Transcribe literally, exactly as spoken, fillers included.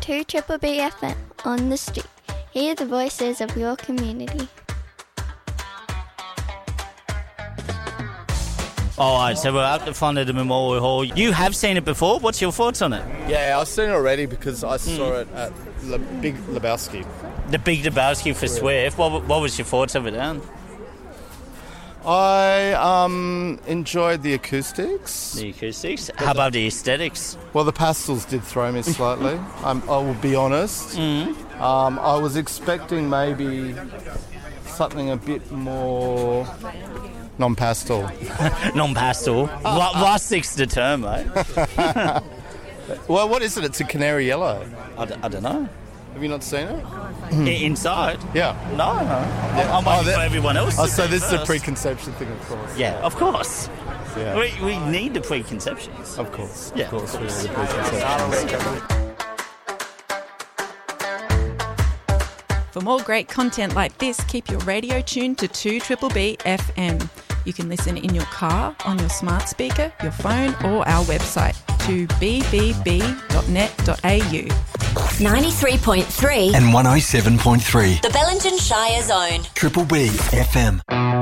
to Triple B F M on the street. Hear the voices of your community. All right, so we're out the front of the Memorial Hall. You have seen it before. What's your thoughts on it? Yeah, I've seen it already because I saw mm. it at Le- Big Lebowski. The Big Lebowski for Swift. What, what was your thoughts of it, Anne? I um, enjoyed the acoustics. The acoustics? How about the aesthetics? Well, the pastels did throw me slightly. um, I will be honest. Mm. Um, I was expecting maybe something a bit more non-pastel. Non-pastel. Uh, Rustic's the term, mate. Well, what is it? It's a canary yellow. I, d- I don't know. Have you not seen it? I- inside? Yeah. No, no. Yeah. I'm waiting oh, for everyone else. Oh, so this first. is a preconception thing, of course. Yeah, of course. Yeah. We we need the preconceptions. Of course. Yeah, of course, of course. we need the preconceptions. For more great content like this, keep your radio tuned to two Triple B F M. You can listen in your car, on your smart speaker, your phone, or our website, to b b b dot net dot a u. ninety-three point three and one oh seven point three. The Bellingen Shire Zone. Triple B F M.